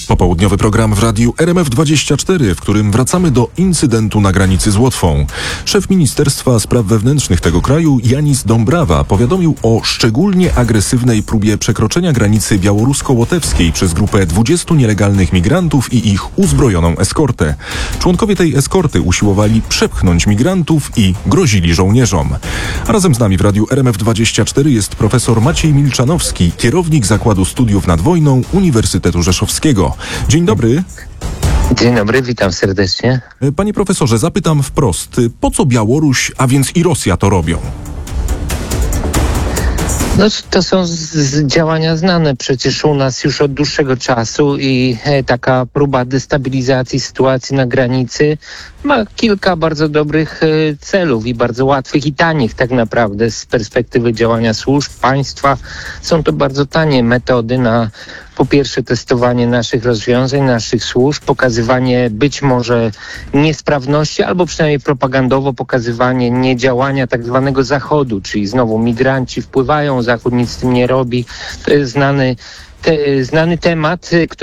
Popołudniowy program w radiu RMF24, w którym wracamy do incydentu na granicy z Łotwą. Szef Ministerstwa Spraw Wewnętrznych tego kraju, Janis Dąbrawa, powiadomił o szczególnie agresywnej próbie przekroczenia granicy białorusko-łotewskiej przez grupę 20 nielegalnych migrantów i ich uzbrojoną eskortę. Członkowie tej eskorty usiłowali przepchnąć migrantów i grozili żołnierzom. A razem z nami w radiu RMF24 jest profesor Maciej Milczanowski, kierownik Zakładu Studiów nad Wojną Uniwersytetu Rzeszowskiego. Dzień dobry. Dzień dobry, witam serdecznie. Panie profesorze, zapytam wprost, po co Białoruś, a więc i Rosja to robią? No, to są działania znane przecież u nas już od dłuższego czasu i taka próba destabilizacji sytuacji na granicy ma kilka bardzo dobrych celów i bardzo łatwych i tanich tak naprawdę z perspektywy działania służb państwa. Są to bardzo tanie metody na po pierwsze testowanie naszych rozwiązań, naszych służb, pokazywanie być może niesprawności albo przynajmniej propagandowo pokazywanie niedziałania tak zwanego Zachodu, czyli znowu migranci wpływają, Zachód nic z tym nie robi. To jest znany temat,